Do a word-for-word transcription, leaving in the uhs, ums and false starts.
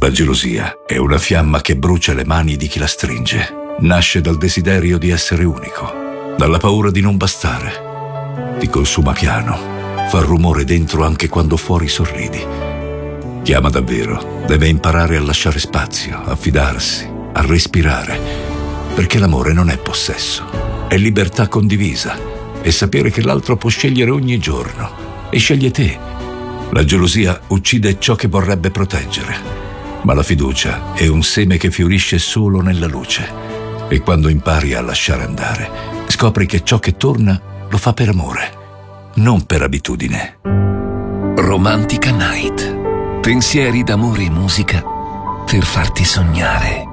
La gelosia è una fiamma che brucia le mani di chi la stringe. Nasce dal desiderio di essere unico, dalla paura di non bastare. Ti consuma piano, fa rumore dentro anche quando fuori sorridi. Chi ama davvero deve imparare a lasciare spazio, a fidarsi, a respirare, perché l'amore non è possesso, è libertà condivisa e sapere che l'altro può scegliere ogni giorno e sceglie te. La gelosia uccide ciò che vorrebbe proteggere. Ma la fiducia è un seme che fiorisce solo nella luce. E quando impari a lasciare andare, scopri che ciò che torna lo fa per amore, non per abitudine. Romantica Night. Pensieri d'amore e musica per farti sognare.